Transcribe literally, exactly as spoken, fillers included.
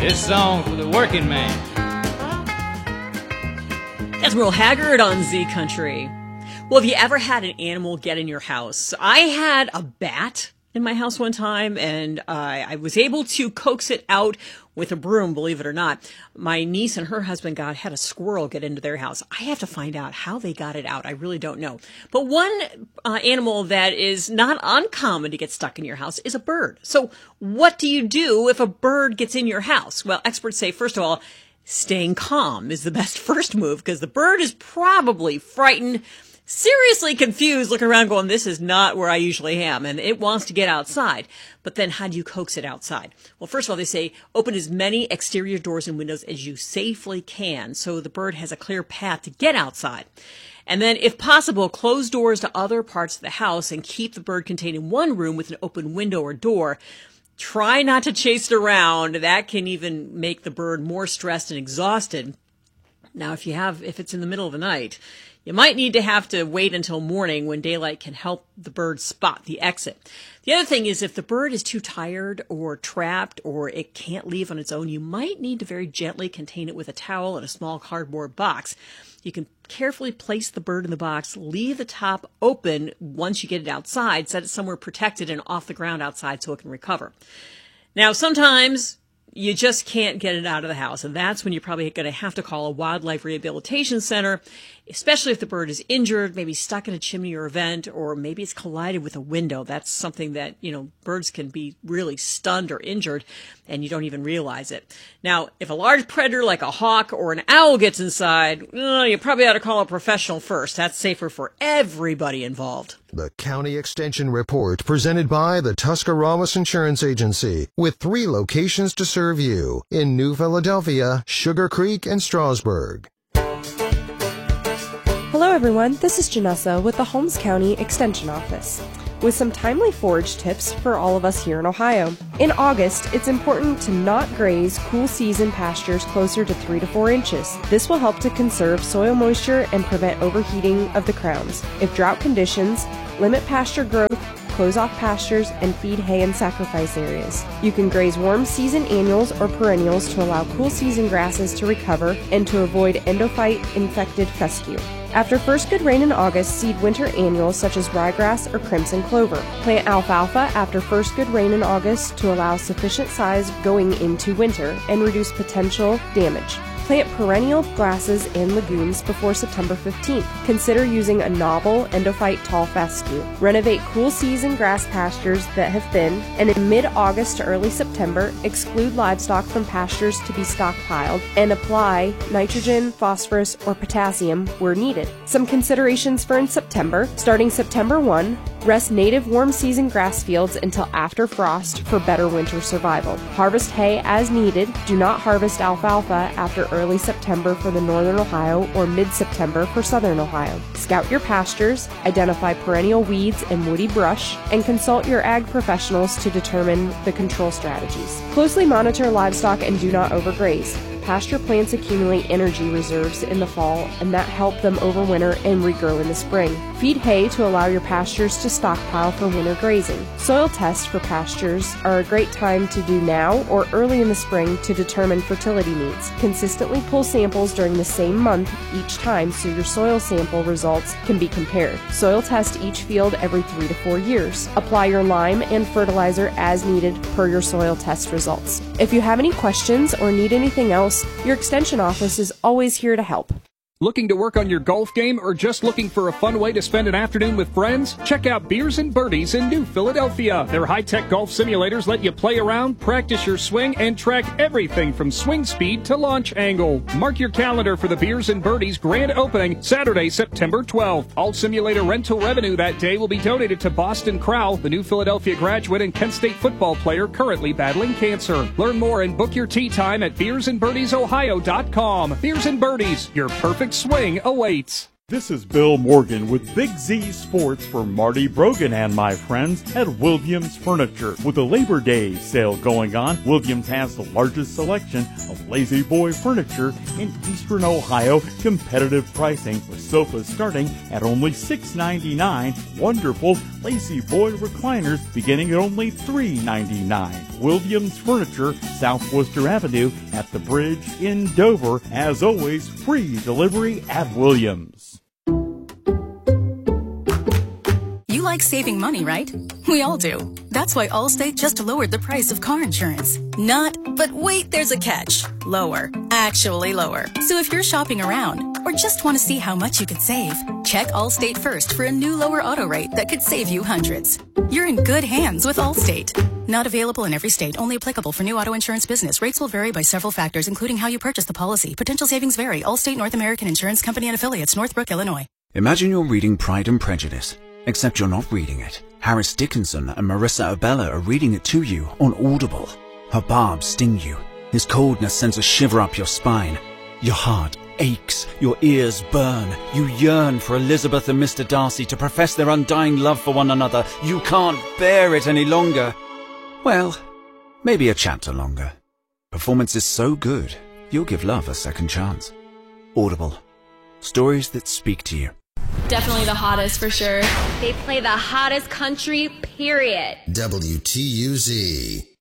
This song for the working man. That's Merle Haggard on Z Country. Well, have you ever had an animal get in your house? I had a bat in my house one time, and uh, I was able to coax it out with a broom, believe it or not. My niece and her husband got had a squirrel get into their house. I have to find out how they got it out. I really don't know. But one uh, animal that is not uncommon to get stuck in your house is a bird. So what do you do if a bird gets in your house? Well, experts say, first of all, staying calm is the best first move, because the bird is probably frightened, seriously confused, looking around going, this is not where I usually am, and it wants to get outside. But then how do you coax it outside? Well, first of all, they say open as many exterior doors and windows as you safely can so the bird has a clear path to get outside. And then, if possible, close doors to other parts of the house and keep the bird contained in one room with an open window or door. Try not to chase it around. That can even make the bird more stressed and exhausted. Now, if you have, if it's in the middle of the night, you might need to have to wait until morning when daylight can help the bird spot the exit. The other thing is, if the bird is too tired or trapped or it can't leave on its own, you might need to very gently contain it with a towel and a small cardboard box. You can carefully place the bird in the box, leave the top open once you get it outside, set it somewhere protected and off the ground outside so it can recover. Now, sometimes you just can't get it out of the house, and that's when you're probably going to have to call a wildlife rehabilitation center, especially if the bird is injured, maybe stuck in a chimney or a vent, or maybe it's collided with a window. That's something that, you know, birds can be really stunned or injured, and you don't even realize it. Now, if a large predator like a hawk or an owl gets inside, uh, you probably ought to call a professional first. That's safer for everybody involved. The County Extension Report, presented by the Tuscarawas Insurance Agency, with three locations to serve you in New Philadelphia, Sugar Creek, and Strasburg. Hello everyone, this is Janessa with the Holmes County Extension Office, with some timely forage tips for all of us here in Ohio. In August, it's important to not graze cool season pastures closer to three to four inches. This will help to conserve soil moisture and prevent overheating of the crowns. If drought conditions, limit pasture growth, close off pastures, and feed hay in sacrifice areas. You can graze warm season annuals or perennials to allow cool season grasses to recover and to avoid endophyte infected fescue. After first good rain in August, seed winter annuals such as ryegrass or crimson clover. Plant alfalfa after first good rain in August to allow sufficient size going into winter and reduce potential damage. Plant perennial grasses and legumes before September fifteenth. Consider using a novel endophyte tall fescue. Renovate cool season grass pastures that have thinned, and in mid-August to early September, exclude livestock from pastures to be stockpiled and apply nitrogen, phosphorus, or potassium where needed. Some considerations for in September. Starting September first, rest native warm season grass fields until after frost for better winter survival. Harvest hay as needed. Do not harvest alfalfa after early September for the northern Ohio or mid-September for southern Ohio. Scout your pastures, identify perennial weeds and woody brush, and consult your ag professionals to determine the control strategies. Closely monitor livestock and do not overgraze. Pasture plants accumulate energy reserves in the fall, and that help them overwinter and regrow in the spring. Feed hay to allow your pastures to stockpile for winter grazing. Soil tests for pastures are a great time to do now or early in the spring to determine fertility needs. Consistently pull samples during the same month each time so your soil sample results can be compared. Soil test each field every three to four years. Apply your lime and fertilizer as needed per your soil test results. If you have any questions or need anything else, your Extension Office is always here to help. Looking to work on your golf game or just looking for a fun way to spend an afternoon with friends? Check out Beers and Birdies in New Philadelphia. Their high-tech golf simulators let you play around, practice your swing, and track everything from swing speed to launch angle. Mark your calendar for the Beers and Birdies grand opening Saturday, September twelfth. All simulator rental revenue that day will be donated to Boston Crowell, the New Philadelphia graduate and Kent State football player currently battling cancer. Learn more and book your tee time at beers and birdies ohio dot com. Beers and Birdies, your perfect swing awaits. This is Bill Morgan with Big Z Sports for Marty Brogan and my friends at Williams Furniture. With a Labor Day sale going on, Williams has the largest selection of Lazy Boy furniture in Eastern Ohio. Competitive pricing with sofas starting at only six ninety-nine. Wonderful Lazy Boy recliners beginning at only three ninety-nine. Williams Furniture, South Worcester Avenue at the Bridge in Dover. As always, free delivery at Williams. You like saving money, right? We all do. That's why Allstate just lowered the price of car insurance. Not, but wait, there's a catch. Lower. Actually lower. So if you're shopping around or just want to see how much you could save, check Allstate first for a new lower auto rate that could save you hundreds. You're in good hands with Allstate. Not available in every state. Only applicable for new auto insurance business. Rates will vary by several factors, including how you purchase the policy. Potential savings vary. Allstate North American Insurance Company and Affiliates, Northbrook, Illinois. Imagine you're reading Pride and Prejudice, except you're not reading it. Harris Dickinson and Marissa Abella are reading it to you on Audible. Her barbs sting you. His coldness sends a shiver up your spine. Your heart aches. Your ears burn. You yearn for Elizabeth and Mister Darcy to profess their undying love for one another. You can't bear it any longer. Well, maybe a chapter longer. Performance is so good, you'll give love a second chance. Audible. Stories that speak to you. Definitely the hottest for sure. They play the hottest country, period. W T U Z.